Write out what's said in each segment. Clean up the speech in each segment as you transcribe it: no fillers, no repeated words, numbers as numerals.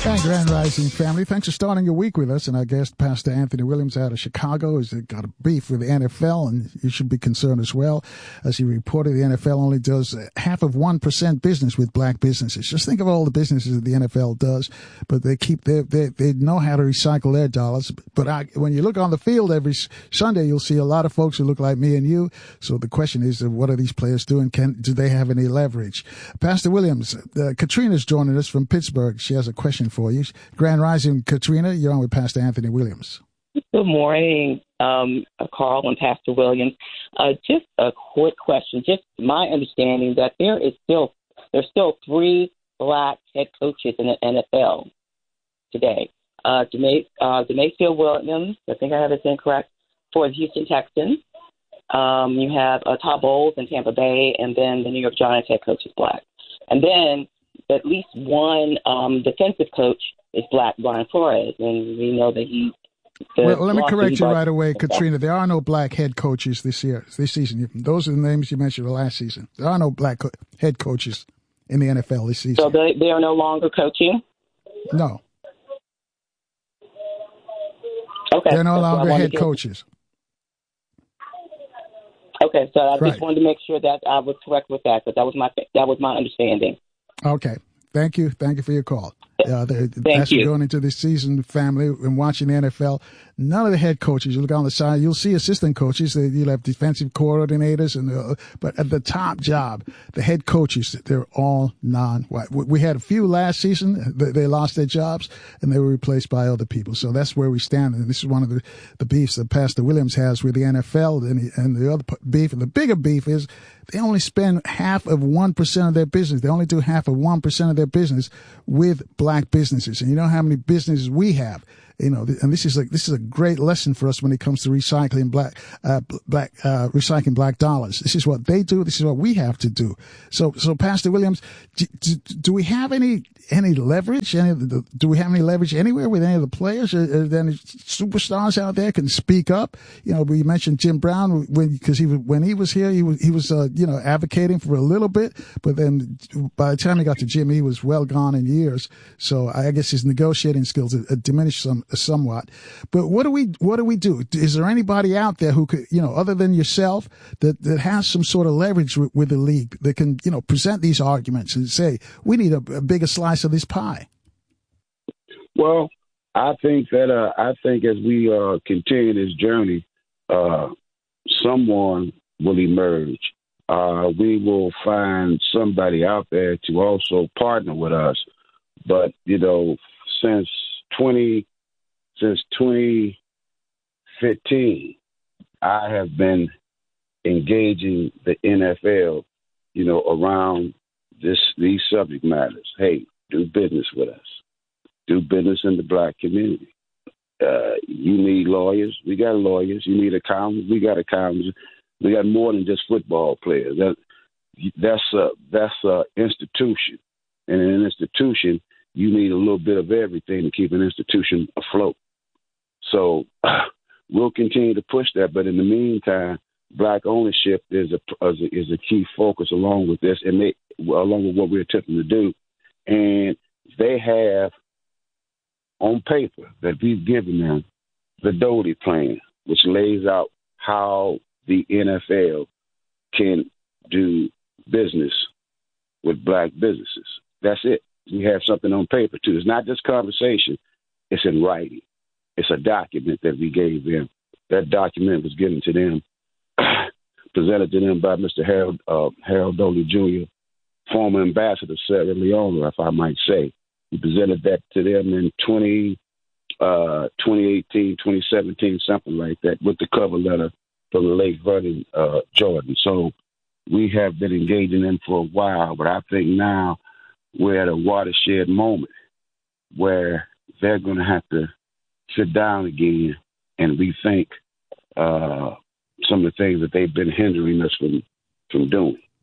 Hey, Grand Rising family. Thanks for starting your week with us. And our guest, Pastor Anthony Williams out of Chicago, has got a beef with the NFL, and you should be concerned as well. As he reported, the NFL only does 0.5% business with black businesses. Just think of all the businesses that the NFL does, but they know how to recycle their dollars. But when you look on the field every Sunday, you'll see a lot of folks who look like me and you. So the question is, what are these players doing? Do they have any leverage? Pastor Williams, Katrina's joining us from Pittsburgh. She has a question for you. Grand Rising, Katrina, you're on with Pastor Anthony Williams. Good morning, Carl and Pastor Williams. Just a quick question. Just my understanding that there's still 3 black head coaches in the NFL today. DeMayfield Williams, I think I have his name correct, for the Houston Texans. You have Todd Bowles in Tampa Bay, and then the New York Giants head coach is black. And then at least one defensive coach is black, Brian Flores, and we know that he's. Well, let me correct you right away, Katrina. There are no black head coaches this season. Those are the names you mentioned last season. There are no black head coaches in the NFL this season. So they are no longer coaching? No. Okay. They're no longer head coaches. Okay, so I just wanted to make sure that I was correct with that, but that was my understanding. Okay. Thank you. Thank you for your call. As you're going into this season, family, and watching the NFL, none of the head coaches, you look on the side, you'll see assistant coaches. You'll have defensive coordinators, but at the top job, the head coaches, they're all non-white. We had a few last season. They lost their jobs, and they were replaced by other people. So that's where we stand. And this is one of the beefs that Pastor Williams has with the NFL. And the other beef, and the bigger beef is they only spend 0.5% of their business. They only do 0.5% of their business with black businesses. And you know how many businesses we have, and this is a great lesson for us when it comes to recycling recycling black dollars. This is what they do. This is what we have to do. So Pastor Williams, do we have any leverage? Do we have any leverage anywhere with any of the players? Are there any superstars out there can speak up? We mentioned Jim Brown when he was here, he was advocating for a little bit, but then by the time he got to Jim, he was well gone in years. So I guess his negotiating skills diminished somewhat. But what do we do? Is there anybody out there who could, other than yourself, that has some sort of leverage with the league that can, present these arguments and say, we need a bigger slice of this pie? Well, I think as we continue this journey, someone will emerge. We will find somebody out there to also partner with us. But, since 2015, I have been engaging the NFL, around these subject matters. Hey, do business with us. Do business in the black community. You need lawyers. We got lawyers. You need accountants. We got accountants. We got more than just football players. That's a institution. And in an institution, you need a little bit of everything to keep an institution afloat. So we'll continue to push that. But in the meantime, black ownership is a key focus along with this, and along with what we're attempting to do. And they have on paper that we've given them the Doty plan, which lays out how the NFL can do business with black businesses. That's it. We have something on paper, too. It's not just conversation. It's in writing. It's a document that we gave them. That document was given to them, presented to them by Mr. Harold Doty Jr., former ambassador of Sierra Leone, if I might say. He presented that to them in 2018, 2017, something like that, with the cover letter from the late Vernon Jordan. So we have been engaging them for a while, but I think now we're at a watershed moment where they're going to have to sit down again and rethink some of the things that they've been hindering us from doing.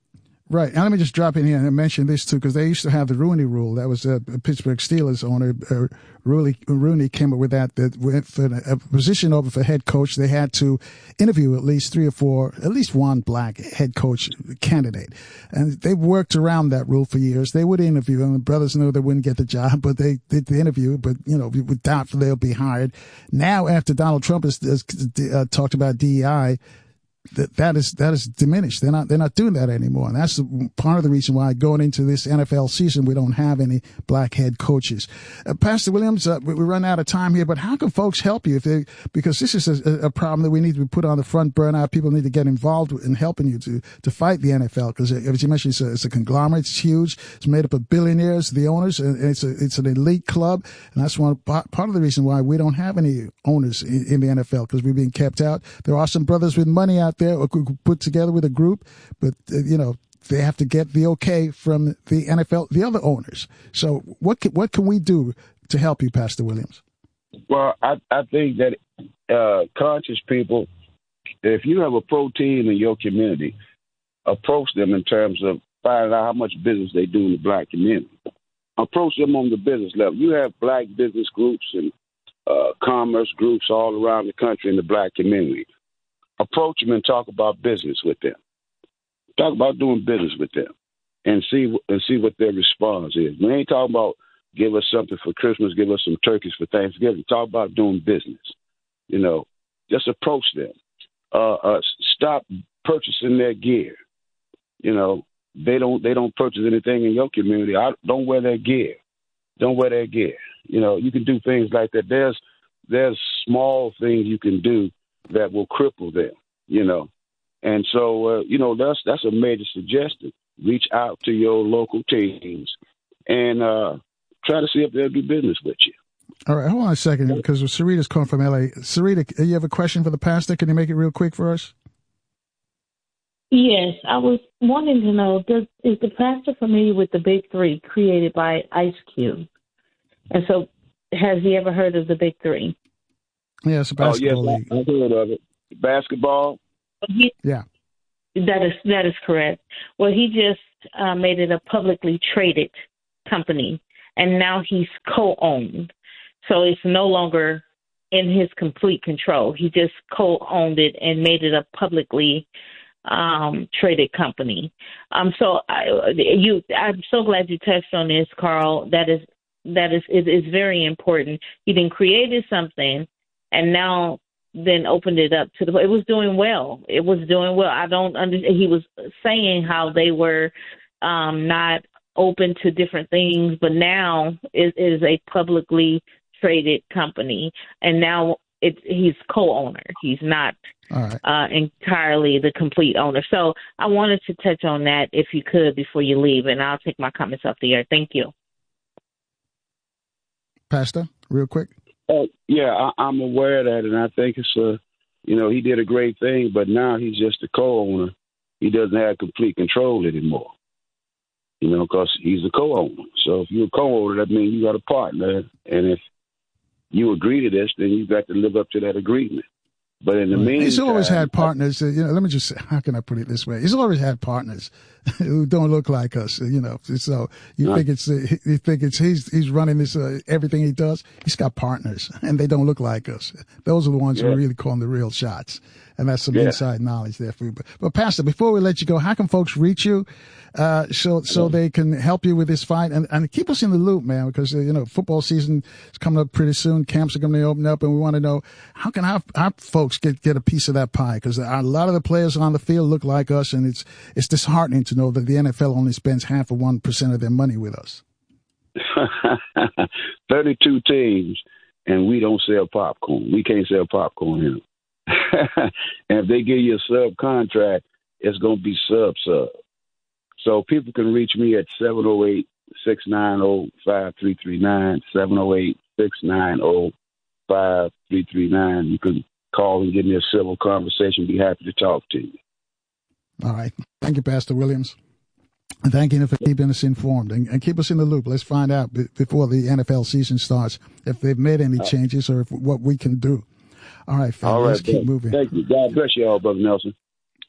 Right. And let me just drop in here and mention this, too, because they used to have the Rooney Rule. That was a Pittsburgh Steelers owner. Rooney came up with that for a position over for head coach, they had to interview at least one black head coach candidate. And they worked around that rule for years. They would interview, and the brothers knew they wouldn't get the job, but they did the interview, but, with doubt they'll be hired. Now, after Donald Trump has talked about DEI, that is diminished. They're not doing that anymore. And that's part of the reason why going into this NFL season, we don't have any black head coaches. Pastor Williams, we run out of time here, but how can folks help you because this is a problem that we need to put on the front burner. People need to get involved in helping you to fight the NFL. Because as you mentioned, it's a conglomerate. It's huge. It's made up of billionaires, the owners, and it's an elite club. And that's part of the reason why we don't have any owners in the NFL, because we're being kept out. There are some brothers with money out there or could put together with a group, but they have to get the okay from the NFL, the other owners. So what can we do to help you, Pastor Williams? Well, I think that conscious people, if you have a pro team in your community, approach them in terms of finding out how much business they do in the black community. Approach them on the business level. You have black business groups and commerce groups all around the country in the black community. Approach them and talk about business with them. Talk about doing business with them, and see what their response is. We ain't talking about give us something for Christmas, give us some turkeys for Thanksgiving. Talk about doing business. Just approach them. Stop purchasing their gear. They don't purchase anything in your community. Don't wear their gear. Don't wear their gear. You can do things like that. There's small things you can do that will cripple them, And so, that's a major suggestion. Reach out to your local teams and try to see if they'll do business with you. All right, hold on a second, because Sarita's calling from L.A. Sarita, you have a question for the pastor? Can you make it real quick for us? Yes, I was wanting to know, is the pastor familiar with the Big Three created by Ice Cube? And so, has he ever heard of the Big Three? Yeah, it's a basketball league. I've heard of it. Basketball? Yeah. That is correct. Well, he just made it a publicly traded company, and now he's co-owned. So it's no longer in his complete control. He just co-owned it and made it a publicly traded company. I'm so glad you touched on this, Carl. It is very important. He then created something and now then opened it up to it was doing well. I don't understand. He was saying how they were not open to different things, but now it is a publicly traded company, and now he's co-owner. He's not entirely the complete owner. So I wanted to touch on that if you could before you leave, and I'll take my comments off the air. Thank you. Pastor, real quick. Yeah, I'm aware of that, and I think it's he did a great thing, but now he's just a co-owner. He doesn't have complete control anymore, because he's a co-owner. So if you're a co-owner, that means you got a partner, and if you agree to this, then you got to live up to that agreement. But in the meantime, he's always had partners. Let me just say, how can I put it this way? He's always had partners who don't look like us. So you think it's he's running this everything he does. He's got partners, and they don't look like us. Those are the ones who are really calling the real shots. And that's some inside knowledge there for you. But Pastor, before we let you go, how can folks reach you so they can help you with this fight and keep us in the loop, man? Because football season is coming up pretty soon. Camps are going to open up, and we want to know how can our folks get a piece of that pie? Because a lot of the players on the field look like us, and it's disheartening to know that the NFL only spends 0.5% of their money with us. 32 teams, and we don't sell popcorn. We can't sell popcorn here. And if they give you a subcontract, it's going to be sub. So people can reach me at 708-690-5339, 708-690-5339. You can call and give me a civil conversation. Be happy to talk to you. All right. Thank you, Pastor Williams. And thank you for keeping us informed and keep us in the loop. Let's find out before the NFL season starts if they've made any changes or what we can do. All right, fellas, let's keep moving. Thank you. God bless you all, Brother Nelson.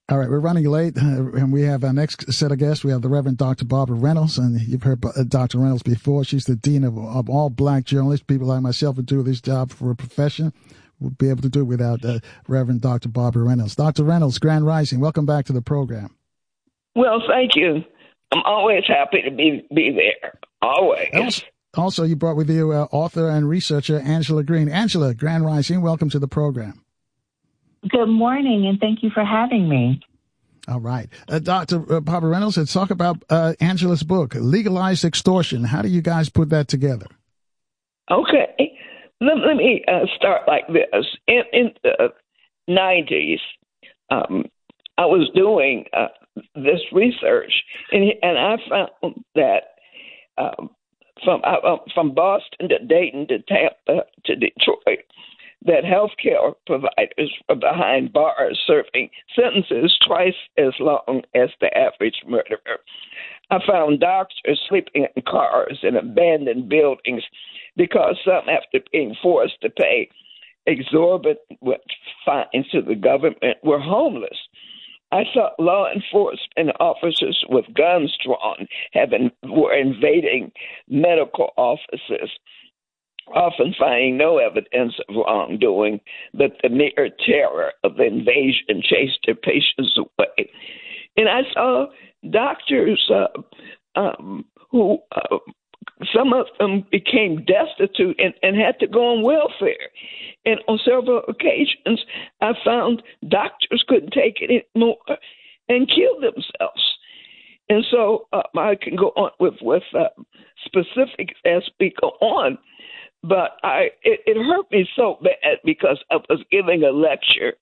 All right, we're running late, and we have our next set of guests. We have the Reverend Dr. Barbara Reynolds, and you've heard Dr. Reynolds before. She's the dean of all black journalists. People like myself who do this job for a profession would be able to do it without Reverend Dr. Barbara Reynolds. Dr. Reynolds, Grand Rising, welcome back to the program. Well, thank you. I'm always happy to be there, always. Also, you brought with you author and researcher Angela Green. Angela, Grand Rising, welcome to the program. Good morning, and thank you for having me. All right. Dr. Barbara Reynolds, let's talk about Angela's book, Legalized Extortion. How do you guys put that together? Okay. Let me start like this. In the 90s, I was doing this research, and I found that from Boston to Dayton to Tampa to Detroit, that healthcare providers were behind bars serving sentences twice as long as the average murderer. I found doctors sleeping in cars in abandoned buildings because some, after being forced to pay exorbitant fines to the government, were homeless. I saw law enforcement officers with guns drawn were invading medical offices, often finding no evidence of wrongdoing, but the mere terror of the invasion chased their patients away. And I saw doctors who some of them became destitute and had to go on welfare. And on several occasions, I found doctors couldn't take it anymore and killed themselves. And so I can go on with specifics as we go on. But it hurt me so bad because I was giving a lecture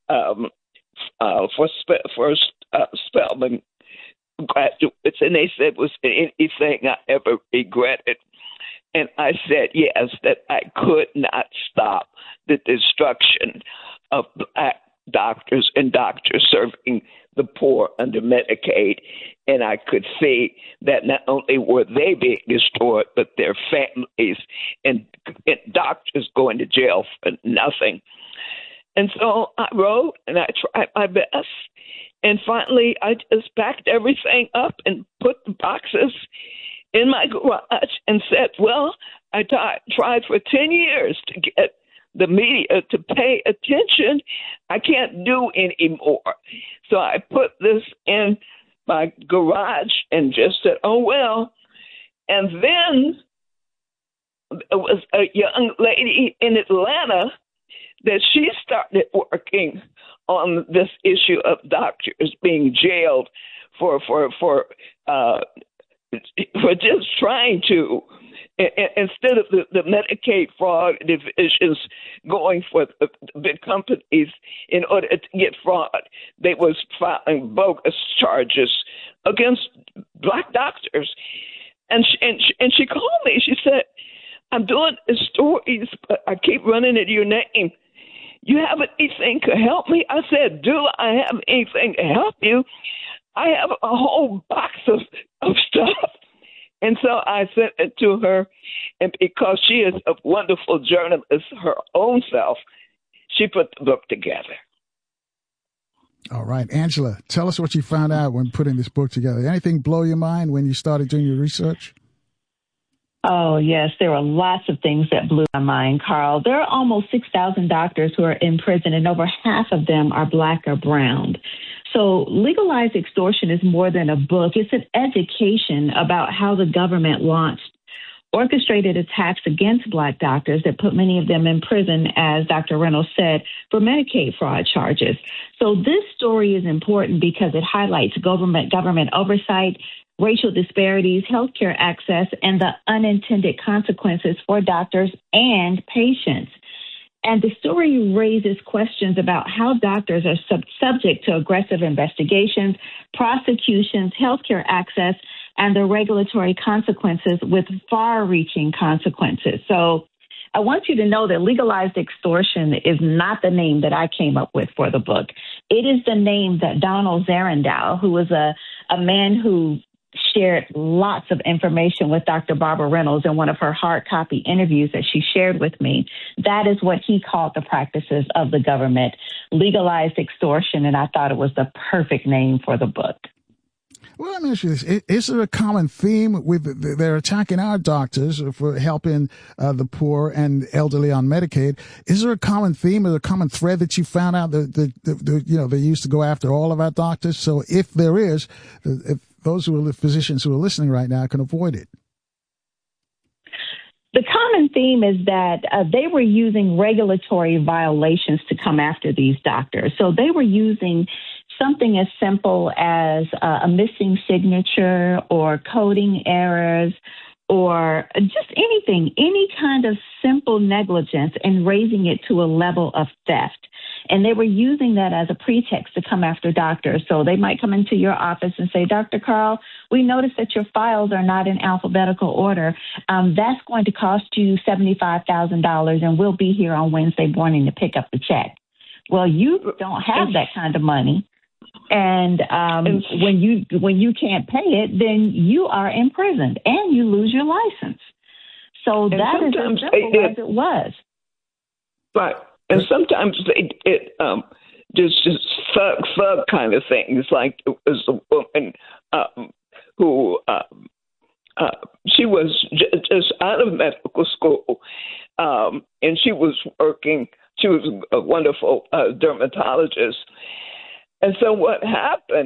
for Spelman graduates, and they said, was there anything I ever regretted? And I said, yes, that I could not stop the destruction of black doctors and doctors serving the poor under Medicaid. And I could see that not only were they being destroyed, but their families and doctors going to jail for nothing. And so I wrote and I tried my best. And finally, I just packed everything up and put the boxes in my garage and said, well, I tried for 10 years to get the media to pay attention. I can't do anymore. So I put this in my garage and just said, oh, well. And then there was a young lady in Atlanta that she started working on this issue of doctors being jailed for just trying to, instead of the Medicaid fraud divisions going for the big companies in order to get fraud, they was filing bogus charges against black doctors. And she called me. She said, I'm doing stories, but I keep running into your name. You have anything to help me? I said, do I have anything to help you? I have a whole box of stuff. And so I sent it to her, and because she is a wonderful journalist her own self, she put the book together. All right. Angela, tell us what you found out when putting this book together. Anything blow your mind when you started doing your research? Oh, yes, there were lots of things that blew my mind, Carl. There are almost 6,000 doctors who are in prison, and over half of them are black or brown. So legalized extortion is more than a book. It's an education about how the government launched orchestrated attacks against black doctors that put many of them in prison, as Dr. Reynolds said, for Medicaid fraud charges. So this story is important because it highlights government oversight, racial disparities, healthcare access, and the unintended consequences for doctors and patients. And the story raises questions about how doctors are subject to aggressive investigations, prosecutions, healthcare access, and the regulatory consequences with far-reaching consequences. So I want you to know that legalized extortion is not the name that I came up with for the book. It is the name that Donald Zarandow, who was a man who shared lots of information with Dr. Barbara Reynolds in one of her hard copy interviews that she shared with me. That is what he called the practices of the government, legalized extortion, and I thought it was the perfect name for the book. Well, let me ask you this. Is there a common theme with they're attacking our doctors for helping the poor and elderly on Medicaid? Is there a common theme or a common thread that you found out that they used to go after all of our doctors? So if there is, if those who are the physicians who are listening right now can avoid it. The common theme is that they were using regulatory violations to come after these doctors. So they were using something as simple as a missing signature or coding errors or just anything, any kind of simple negligence, and raising it to a level of theft. And they were using that as a pretext to come after doctors. So they might come into your office and say, Dr. Carl, we noticed that your files are not in alphabetical order. That's going to cost you $75,000, and we'll be here on Wednesday morning to pick up the check. Well, you don't have that kind of money. And when you can't pay it, then you are imprisoned and you lose your license. So that is as simple as it was. Right. And sometimes it just thug kind of things. Like it was a woman who she was just out of medical school, and she was working. She was a wonderful dermatologist. And so what happened,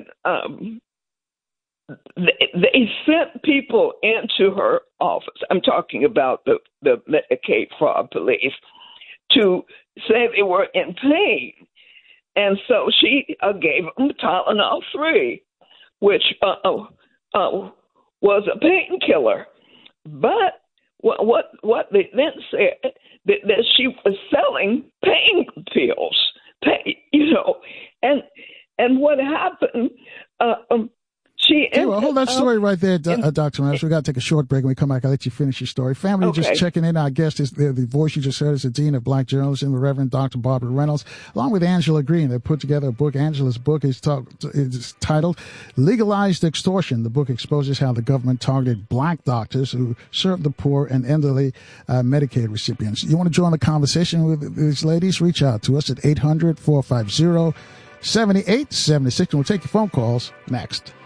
they sent people into her office. I'm talking about the Medicaid fraud police, to say they were in pain. And so she gave them Tylenol 3, which was a painkiller. But what they then said, that she was selling pain pills, and what happened, she ended hold that story right there, Dr. Reynolds. We got to take a short break. When we come back, I'll let you finish your story. Family, okay. Just checking in. Our guest is the voice you just heard is the Dean of Black Journalism, the Reverend Dr. Barbara Reynolds, along with Angela Green. They put together a book. Angela's book is titled Legalized Extortion. The book exposes how the government targeted black doctors who serve the poor and elderly Medicaid recipients. You want to join the conversation with these ladies? Reach out to us at 800-450-7876, and we'll take your phone calls next.